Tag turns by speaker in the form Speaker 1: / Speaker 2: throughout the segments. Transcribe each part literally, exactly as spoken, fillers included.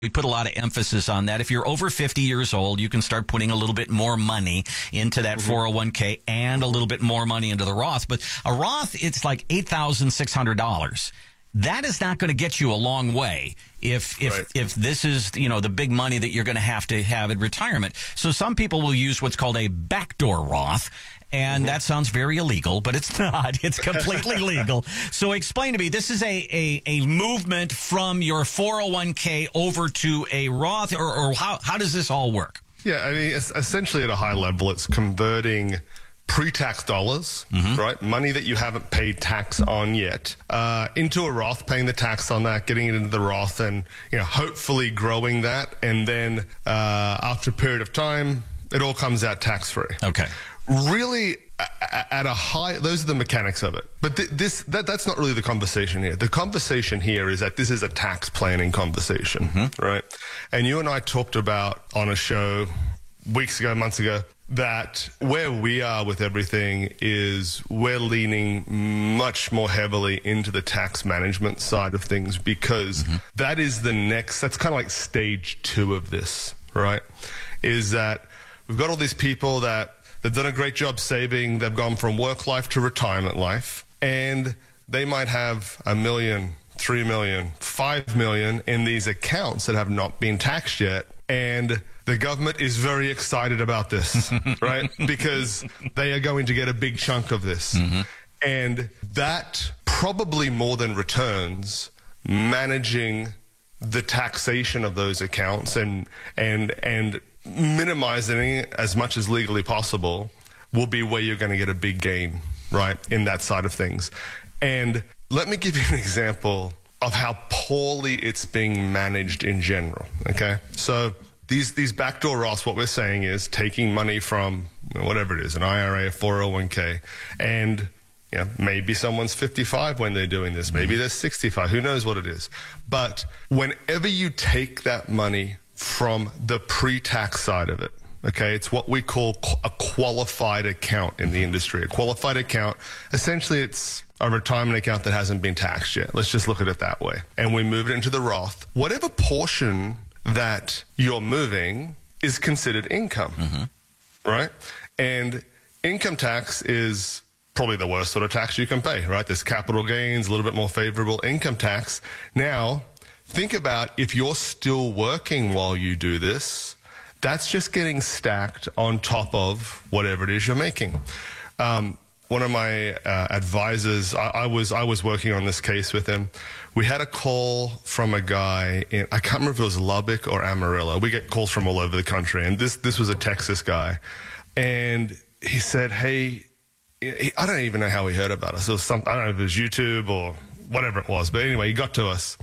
Speaker 1: We put a lot of emphasis on that. If you're over fifty years old, you can start putting a little bit more money into that mm-hmm. four oh one k and a little bit more money into the Roth. But a Roth, it's like eight thousand six hundred dollars. That is not going to get you a long way if if right. if this is, you know, the big money that you're going to have to have in retirement. So some people will use what's called a backdoor Roth. And that sounds very illegal, but it's not. It's completely legal. So explain to me, this is a, a, a movement from your four oh one k over to a Roth, or, or how, how does this all work?
Speaker 2: Yeah, I mean, it's essentially at a high level, it's converting pre-tax dollars, mm-hmm. right, money that you haven't paid tax on yet, uh, into a Roth, paying the tax on that, getting it into the Roth, and, you know, hopefully growing that. And then uh, after a period of time, it all comes out tax-free.
Speaker 1: Okay.
Speaker 2: Really, at a high, those are the mechanics of it. But th this, that, that's not really the conversation here. The conversation here is that this is a tax planning conversation, mm-hmm. right? And you and I talked about on a show weeks ago, months ago, that where we are with everything is we're leaning much more heavily into the tax management side of things, because mm-hmm. that is the next, that's kind of like stage two of this, right? Is that we've got all these people that they've done a great job saving. They've gone from work life to retirement life. And they might have a million, three million, five million in these accounts that have not been taxed yet. And the government is very excited about this, right? Because they are going to get a big chunk of this. Mm-hmm. And that probably more than returns managing the taxation of those accounts and, and, and, minimizing it as much as legally possible will be where you're going to get a big gain, right, in that side of things. And let me give you an example of how poorly it's being managed in general, okay? So these these backdoor Roths, what we're saying is taking money from whatever it is, an I R A, a four oh one k, and you know, maybe someone's fifty-five when they're doing this, maybe they're sixty-five, who knows what it is. But whenever you take that money from the pre-tax side of it, okay? It's what we call a qualified account in the industry. A qualified account, essentially it's a retirement account that hasn't been taxed yet. Let's just look at it that way. And we move it into the Roth. Whatever portion that you're moving is considered income, mm-hmm. right? And income tax is probably the worst sort of tax you can pay, right? There's capital gains, a little bit more favorable income tax. Now, think about if you're still working while you do this, that's just getting stacked on top of whatever it is you're making. Um, one of my uh, advisors, I, I was I was working on this case with him. We had a call from a guy in, I can't remember if it was Lubbock or Amarillo. We get calls from all over the country, and this this was a Texas guy. And he said, hey, he, I don't even know how he heard about us. It was some, I don't know if it was YouTube or whatever it was, but anyway, he got to us.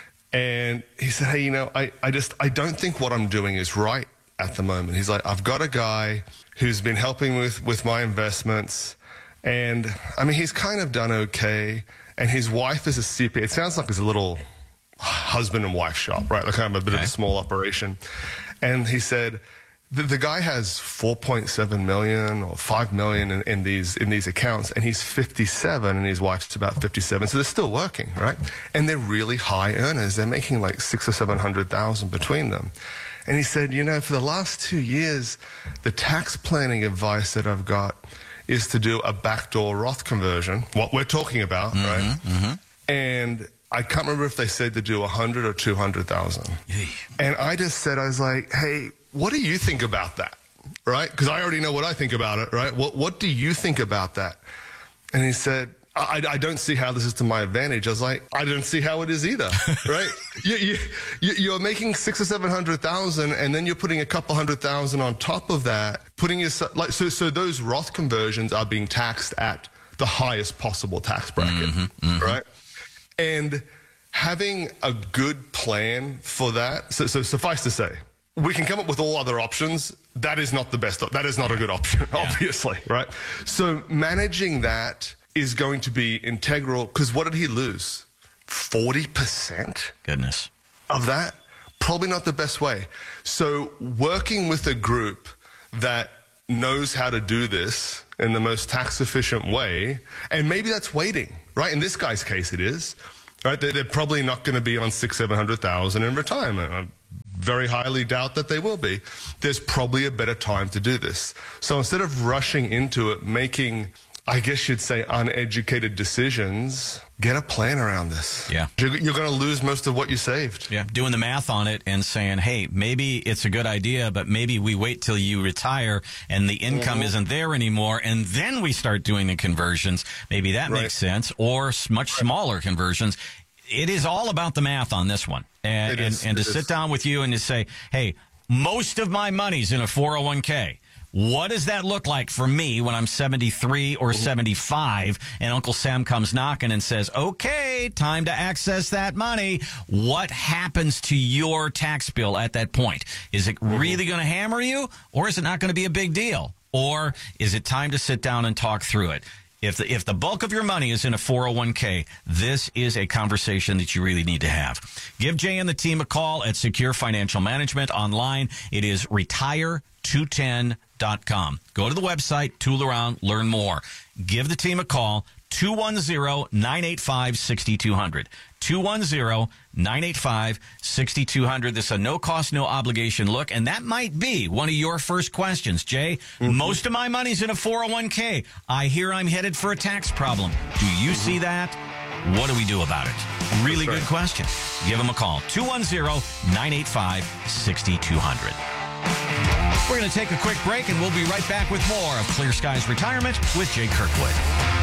Speaker 2: And he said, hey, you know, I, I just, I don't think what I'm doing is right at the moment. He's like, I've got a guy who's been helping with, with my investments. And I mean, he's kind of done okay. And his wife is a C P A. It sounds like it's a little husband and wife shop, right? Like kind of a bit okay. of a small operation. And he said, the, the guy has four point seven million or five million in, in these in these accounts, and he's fifty-seven, and his wife's about fifty-seven. So they're still working, right? And they're really high earners. They're making like six or seven hundred thousand between them. And he said, you know, for the last two years, the tax planning advice that I've got is to do a backdoor Roth conversion, what we're talking about, mm-hmm, right? Mm-hmm. And I can't remember if they said to do a hundred or two hundred thousand. And I just said, I was like, hey, what do you think about that, right? Because I already know what I think about it, right? What What do you think about that? And he said, I, I don't see how this is to my advantage. I was like, I don't see how it is either, right? you, you, you're making six or seven hundred thousand, and then you're putting a couple hundred thousand on top of that, putting your like so. So those Roth conversions are being taxed at the highest possible tax bracket, mm-hmm, mm-hmm. right? And having a good plan for that. So, so suffice to say, we can come up with all other options. That is not the best. That is not a good option, yeah. obviously, right? So managing that is going to be integral, because what did he lose? forty percent?
Speaker 1: Goodness.
Speaker 2: Of that? Probably not the best way. So working with a group that knows how to do this in the most tax-efficient way, and maybe that's waiting, right? In this guy's case, it is. Right? They're, they're probably not going to be on six, seven hundred thousand in retirement. very highly doubt that they will be, there's probably a better time to do this. So instead of rushing into it, making, I guess you'd say, uneducated decisions, get a plan around this.
Speaker 1: Yeah.
Speaker 2: You're, you're going to lose most of what you saved.
Speaker 1: Yeah, doing the math on it and saying, hey, maybe it's a good idea, but maybe we wait till you retire and the income mm-hmm. isn't there anymore, and then we start doing the conversions. Maybe that right. makes sense, or much right. smaller conversions. It is all about the math on this one. And, and, and to sit down with you and to say, hey, most of my money's in a four oh one k. What does that look like for me when I'm seventy-three or seventy-five and Uncle Sam comes knocking and says, okay, time to access that money? What happens to your tax bill at that point? Is it really going to hammer you, or is it not going to be a big deal? Or is it time to sit down and talk through it? If the, if the bulk of your money is in a four oh one k, this is a conversation that you really need to have. Give Jay and the team a call at Secure Financial Management. Online, it is retire two ten dot com. Go to the website, tool around, learn more. Give the team a call, two one zero, nine eight five, six two zero zero. two one zero, nine eight five, six two zero zero. This is a no-cost, no-obligation look, and that might be one of your first questions. Jay, mm-hmm. most of my money's in a four oh one k. I hear I'm headed for a tax problem. Do you mm-hmm. see that? What do we do about it? Really good question. Give them a call, two one zero, nine eight five, six two zero zero. We're going to take a quick break, and we'll be right back with more of Clear Skies Retirement with Jay Kirkwood.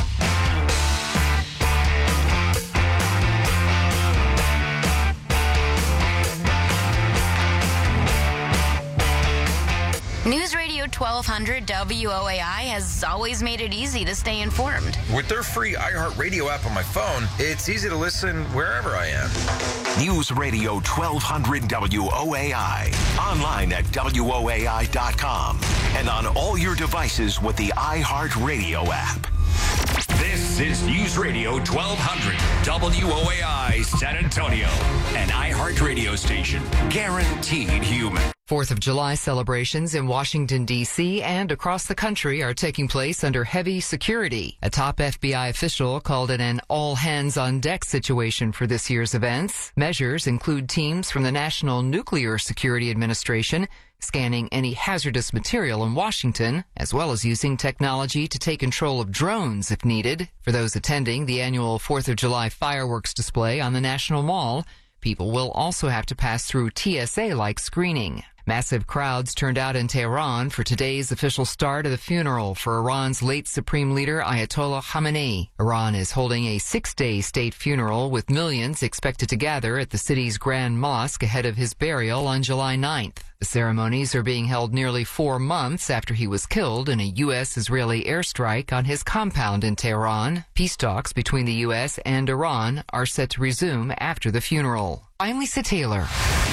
Speaker 3: News Radio twelve hundred W O A I has always made it easy to stay informed.
Speaker 4: With their free iHeartRadio app on my phone, it's easy to listen wherever I am.
Speaker 5: News Radio twelve hundred W O A I. Online at W O A I dot com. And on all your devices with the iHeartRadio app.
Speaker 6: This is News Radio twelve hundred W O A I San Antonio, an iHeartRadio station. Guaranteed human.
Speaker 7: Fourth of July celebrations in Washington, D C and across the country are taking place under heavy security. A top F B I official called it an all-hands-on-deck situation for this year's events. Measures include teams from the National Nuclear Security Administration scanning any hazardous material in Washington, as well as using technology to take control of drones if needed. For those attending the annual Fourth of July fireworks display on the National Mall, people will also have to pass through T S A-like screening. Massive crowds turned out in Tehran for today's official start of the funeral for Iran's late Supreme Leader Ayatollah Khamenei. Iran is holding a six-day state funeral with millions expected to gather at the city's Grand Mosque ahead of his burial on July ninth. The ceremonies are being held nearly four months after he was killed in a U S-Israeli airstrike on his compound in Tehran. Peace talks between the U S and Iran are set to resume after the funeral. I'm Lisa Taylor.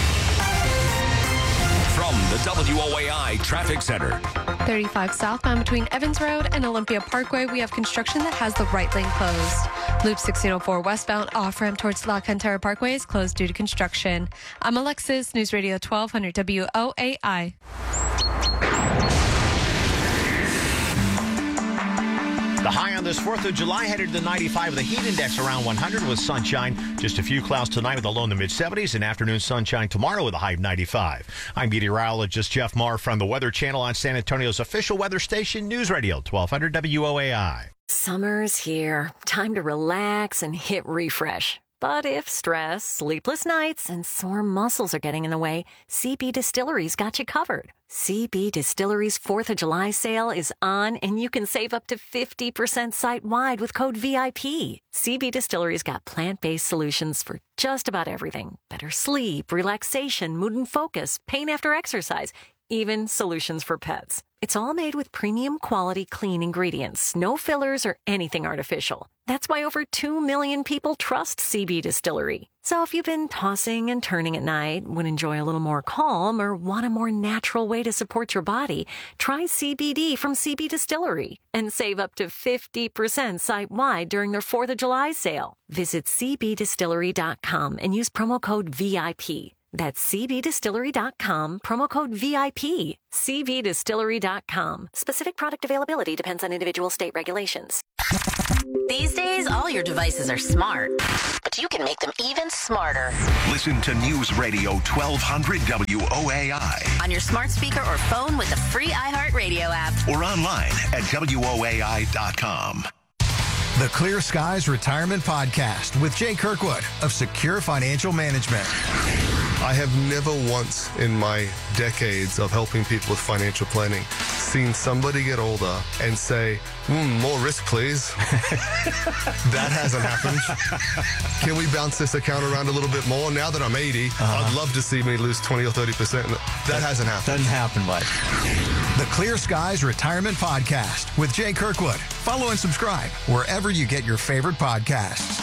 Speaker 6: From the W O A I Traffic Center.
Speaker 8: thirty-five southbound between Evans Road and Olympia Parkway, we have construction that has the right lane closed. Loop sixteen oh four westbound off-ramp towards La Cantera Parkway is closed due to construction. I'm Alexis, News Radio twelve hundred W O A I.
Speaker 9: The high on this fourth of July headed to ninety-five with a heat index around one hundred with sunshine. Just a few clouds tonight with a low in the mid-seventies and afternoon sunshine tomorrow with a high of ninety-five. I'm meteorologist Jeff Marr from the Weather Channel on San Antonio's official weather station, News Radio twelve hundred W O A I.
Speaker 10: Summer's here. Time to relax and hit refresh. But if stress, sleepless nights, and sore muscles are getting in the way, C B Distillery's got you covered. C B Distillery's fourth of July sale is on, and you can save up to fifty percent site-wide with code V I P. C B Distillery's got plant-based solutions for just about everything. Better sleep, relaxation, mood and focus, pain after exercise, even solutions for pets. It's all made with premium quality clean ingredients, no fillers or anything artificial. That's why over two million people trust C B Distillery. So if you've been tossing and turning at night, would enjoy a little more calm, or want a more natural way to support your body, try C B D from C B Distillery and save up to fifty percent site-wide during their fourth of July sale. Visit C B distillery dot com and use promo code V I P. That's C B distillery dot com, promo code V I P. C B distillery dot com. Specific product availability depends on individual state regulations.
Speaker 3: These days, all your devices are smart, but you can make them even smarter.
Speaker 5: Listen to News Radio twelve hundred W O A I.
Speaker 3: On your smart speaker or phone with the free iHeartRadio app.
Speaker 5: Or online at W O A I dot com.
Speaker 11: The Clear Skies Retirement Podcast with Jay Kirkwood of Secure Financial Management.
Speaker 2: I have never once in my decades of helping people with financial planning seen somebody get older and say, mm, more risk, please. That hasn't happened. Can we bounce this account around a little bit more? Now that I'm eighty, uh-huh. I'd love to see me lose twenty or thirty percent. That, that hasn't happened.
Speaker 9: Doesn't happen much.
Speaker 11: The Clear Skies Retirement Podcast with Jay Kirkwood. Follow and subscribe wherever you get your favorite podcasts.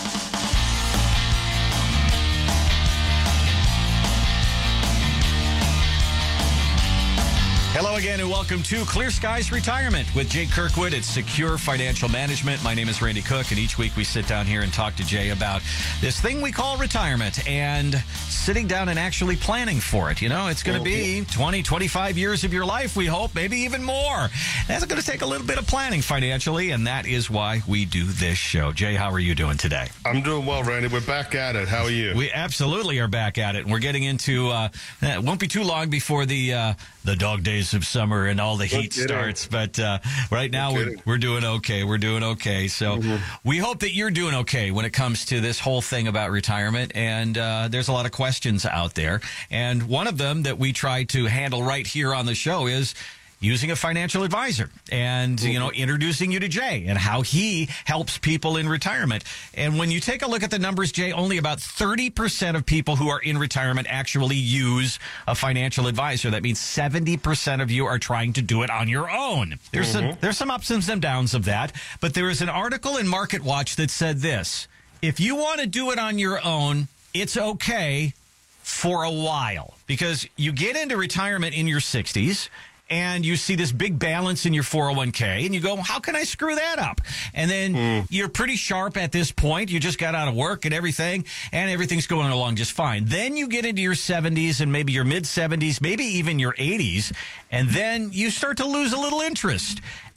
Speaker 1: Hello again and welcome to Clear Skies Retirement with Jay Kirkwood at Secure Financial Management. My name is Randy Cook, and each week we sit down here and talk to Jay about this thing we call retirement and sitting down and actually planning for it. You know, it's going to be twenty, twenty-five years of your life, we hope, maybe even more. That's going to take a little bit of planning financially, and that is why we do this show. Jay, how are you doing today?
Speaker 2: I'm doing well, Randy. We're back at it. How are you?
Speaker 1: We absolutely are back at it, and we're getting into, uh, it won't be too long before the uh, the dog days of summer and all the heat starts, but uh, right now we're, we're doing okay. We're doing okay. So mm-hmm. we hope that you're doing okay when it comes to this whole thing about retirement, and uh, there's a lot of questions out there, and one of them that we try to handle right here on the show is using a financial advisor and, mm-hmm. you know, introducing you to Jay and how he helps people in retirement. And when you take a look at the numbers, Jay, only about thirty percent of people who are in retirement actually use a financial advisor. That means seventy percent of you are trying to do it on your own. There's mm-hmm. some, there's some ups and some downs of that, but there is an article in Market Watch that said this: if you want to do it on your own, it's okay for a while, because you get into retirement in your sixties and you see this big balance in your four oh one k, and you go, how can I screw that up? And then mm. you're pretty sharp at this point. You just got out of work and everything, and everything's going along just fine. Then you get into your seventies and maybe your mid-seventies, maybe even your eighties, and then you start to lose a little interest.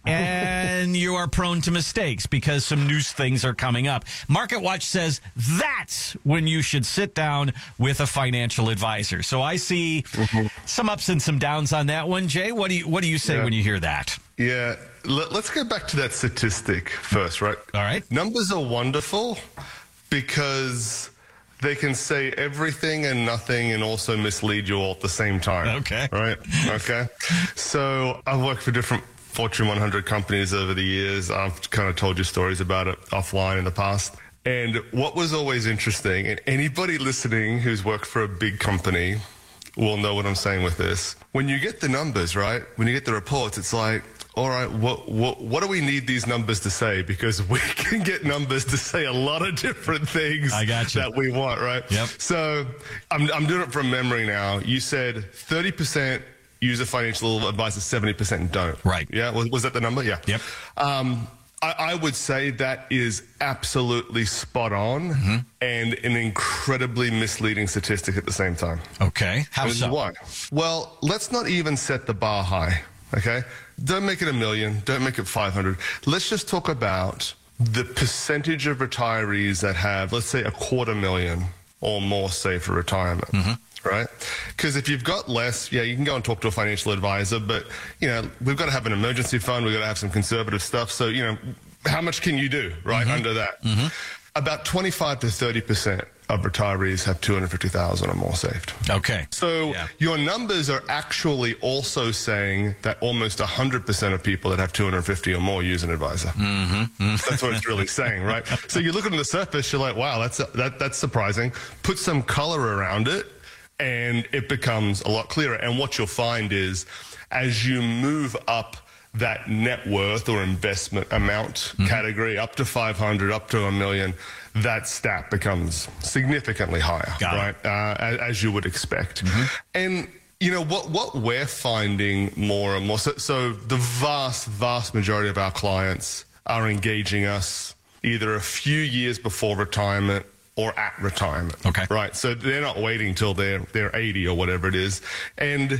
Speaker 1: And you are prone to mistakes because some new things are coming up. Market Watch says that's when you should sit down with a financial advisor. So I see mm-hmm. some ups and some downs on that one. Jay, what do you what do you say
Speaker 2: yeah.
Speaker 1: when you hear that?
Speaker 2: Yeah, Let, let's go back to that statistic first, right?
Speaker 1: All right.
Speaker 2: Numbers are wonderful because they can say everything and nothing and also mislead you all at the same time.
Speaker 1: Okay.
Speaker 2: Right? Okay. So I've worked for different Fortune one hundred companies over the years. I've kind of told you stories about it offline in the past. And what was always interesting, and anybody listening who's worked for a big company will know what I'm saying with this. When you get the numbers, right? When you get the reports, it's like, all right, what, what, what do we need these numbers to say? Because we can get numbers to say a lot of different things
Speaker 1: I got you.
Speaker 2: that we want, right?
Speaker 1: Yep.
Speaker 2: So I'm, I'm doing it from memory now. You said thirty percent use a financial advisor, seventy percent don't.
Speaker 1: Right.
Speaker 2: Yeah. Was, was that the number? Yeah.
Speaker 1: Yep.
Speaker 2: Um, I, I would say that is absolutely spot on mm-hmm. and an incredibly misleading statistic at the same time.
Speaker 1: Okay. How
Speaker 2: so? Why? Well, let's not even set the bar high. Okay. Don't make it a million. Don't make it five hundred. Let's just talk about the percentage of retirees that have, let's say, a quarter million or more saved for retirement. Mm-hmm. Right? Because if you've got less, yeah, you can go and talk to a financial advisor, but, you know, we've got to have an emergency fund. We've got to have some conservative stuff. So, you know, how much can you do, right, mm-hmm. under that? Mm-hmm. About twenty-five to thirty percent of retirees have two hundred fifty thousand or more saved.
Speaker 1: Okay.
Speaker 2: So yeah. your numbers are actually also saying that almost one hundred percent of people that have two hundred fifty or more use an advisor. Mm-hmm. That's what it's really saying, right? So you look under the surface, you're like, wow, that's, that, that's surprising. Put some color around it, and it becomes a lot clearer. And what you'll find is as you move up that net worth or investment amount mm-hmm. category up to five hundred, up to a million, that stat becomes significantly higher, Got right? Uh, as, as you would expect. Mm-hmm. And, you know, what, what we're finding more and more, so, so the vast, vast majority of our clients are engaging us either a few years before retirement or at retirement.
Speaker 1: Okay.
Speaker 2: Right. So they're not waiting till they're, they're eighty or whatever it is. And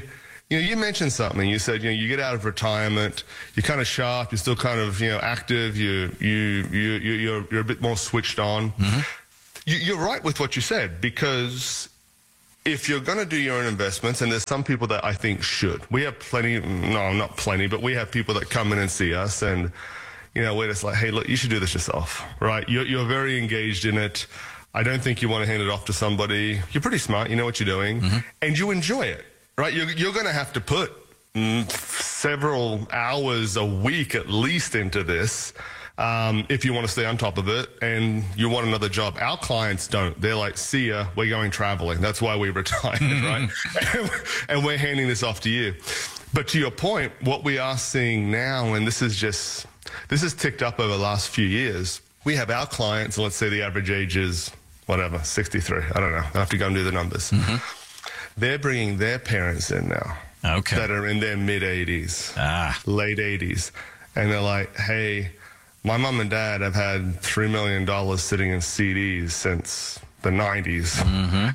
Speaker 2: you know, you mentioned something. You said, you know, you get out of retirement, you're kind of sharp, you're still kind of, you know, active, you, you, you, you you're, you're a bit more switched on. Mm-hmm. You, you're right with what you said, because if you're going to do your own investments, and there's some people that I think should. We have plenty, no, not plenty, but we have people that come in and see us, and, you know, we're just like, hey, look, you should do this yourself, right? You're, you're very engaged in it. I don't think you want to hand it off to somebody. You're pretty smart. You know what you're doing, mm-hmm. and you enjoy it. Right, you're, you're going to have to put mm, several hours a week at least into this um, if you want to stay on top of it, and you want another job. Our clients don't. They're like, see ya, we're going traveling. That's why we retired, right? And we're handing this off to you. But to your point, what we are seeing now, and this is just, this has ticked up over the last few years, we have our clients, and let's say the average age is, whatever, sixty-three. I don't know. I have to go and do the numbers. Mm-hmm. They're bringing their parents in now. Okay. That are in their mid-eighties, ah. late eighties. And they're like, hey, my mom and dad have had three million dollars sitting in C Ds since the nineties. Mm-hmm.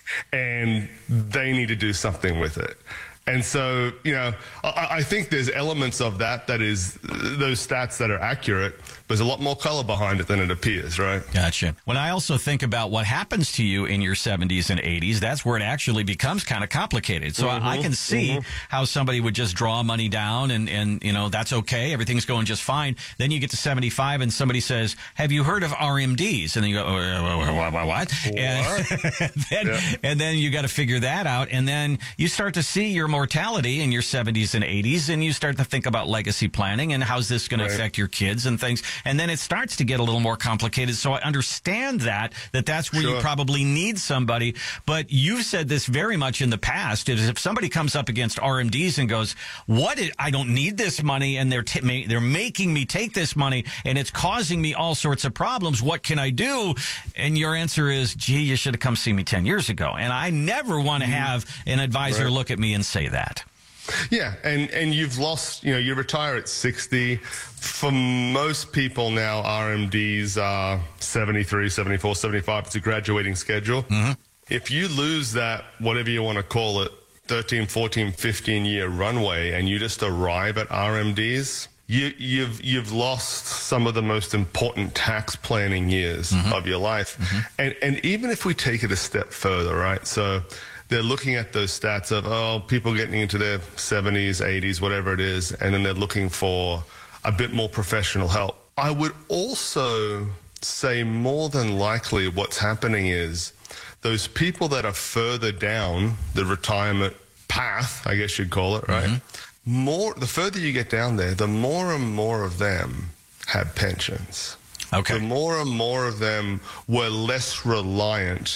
Speaker 2: And they need to do something with it. And so, you know, I, I think there's elements of that that is those stats that are accurate. There's a lot more color behind it than it appears, right?
Speaker 1: Gotcha. When I also think about what happens to you in your seventies and eighties, that's where it actually becomes kind of complicated. So mm-hmm, I, I can see mm-hmm. how somebody would just draw money down and, and, you know, that's okay. Everything's going just fine. Then you get to seventy-five and somebody says, have you heard of R M Ds? And then you go, oh, what? what? what? And, then, yeah. and then you got to figure that out. And then you start to see your mortality in your seventies and eighties, and you start to think about legacy planning and how's this going right. to affect your kids and things. And then it starts to get a little more complicated. So I understand that, that that's where sure. you probably need somebody. But you've said this very much in the past, is if somebody comes up against R M Ds and goes, what? Is, I don't need this money, and they're, t- they're making me take this money, and it's causing me all sorts of problems. What can I do? And your answer is, gee, you should have come see me ten years ago. And I never want to have an advisor right. look at me and say that.
Speaker 2: Yeah, and, and you've lost, you know, you retire at sixty. For most people now, R M Ds are seventy-three, seventy-four, seventy-five. It's a graduating schedule. Mm-hmm. If you lose that, whatever you want to call it, thirteen, fourteen, fifteen year runway, and you just arrive at R M Ds, you, you've you've lost some of the most important tax planning years mm-hmm. of your life. Mm-hmm. And and even if we take it a step further, right? So they're looking at those stats of, oh, people getting into their seventies, eighties, whatever it is, and then they're looking for a bit more professional help. I would also say more than likely what's happening is those people that are further down the retirement path, I guess you'd call it, right? Mm-hmm. More, the further you get down there, the more and more of them have pensions. Okay. The more and more of them were less reliant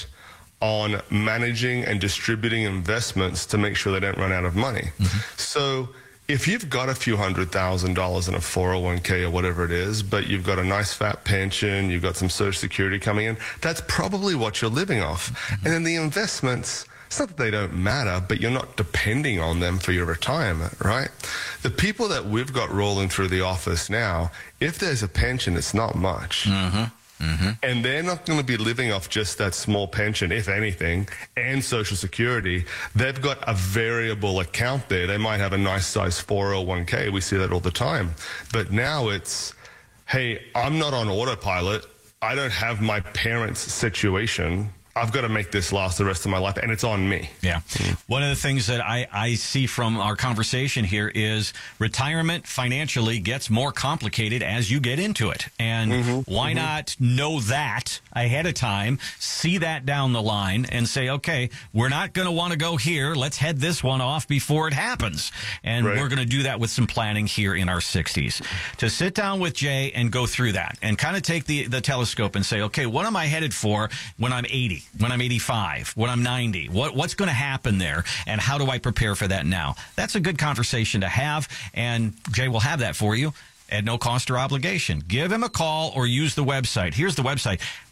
Speaker 2: on managing and distributing investments to make sure they don't run out of money. Mm-hmm. So if you've got a few hundred thousand dollars in a four oh one k or whatever it is, but you've got a nice fat pension, you've got some Social Security coming in, that's probably what you're living off. Mm-hmm. And then the investments, it's not that they don't matter, but you're not depending on them for your retirement, right? The people that we've got rolling through the office now, if there's a pension, it's not much. Mm-hmm. Mm-hmm. And they're not going to be living off just that small pension, if anything, and Social Security. They've got a variable account there. They might have a nice size four oh one k. We see that all the time. But now it's, hey, I'm not on autopilot. I don't have my parents' situation. I've got to make this last the rest of my life, and it's on me. Yeah. Mm-hmm. One of the things that I, I see from our conversation here is retirement financially gets more complicated as you get into it. And mm-hmm. why mm-hmm. not know that ahead of time, see that down the line, and say, okay, we're not going to want to go here. Let's head this one off before it happens. And right. we're going to do that with some planning here in our sixties. To sit down with Jay and go through that and kind of take the, the telescope and say, okay, what am I headed for when I'm eighty? When I'm eighty-five, when I'm ninety, what, what's going to happen there, and how do I prepare for that now? That's a good conversation to have, and Jay will have that for you at no cost or obligation. Give him a call or use the website. Here's the website,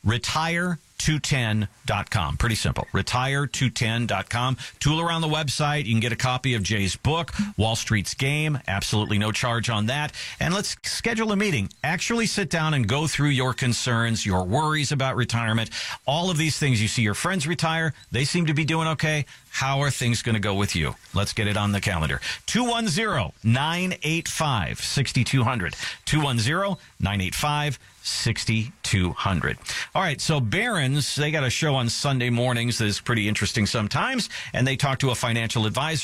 Speaker 1: retire two ten dot com. Pretty simple. retire two ten dot com. Tool around the website. You can get a copy of Jay's book, Wall Street's Game. Absolutely no charge on that. And let's schedule a meeting. Actually sit down and go through your concerns, your worries about retirement, all of these things. You see your friends retire. They seem to be doing okay. How are things going to go with you? Let's get it on the calendar. two one zero, nine eight five, six two zero zero. two one zero, nine eight five, six two zero zero. All right, so Barron's, they got a show on Sunday mornings that is pretty interesting sometimes, and they talk to a financial advisor.